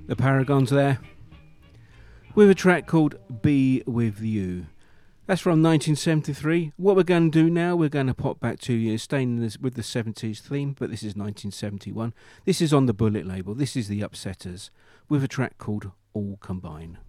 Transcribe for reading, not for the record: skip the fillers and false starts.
The Paragons there, with a track called Be With You. That's from 1973. What we're going to do now, we're going to pop back 2 years, staying with the 70s theme, but this is 1971. This is on the Bullet label. This is the Upsetters, with a track called All Combine.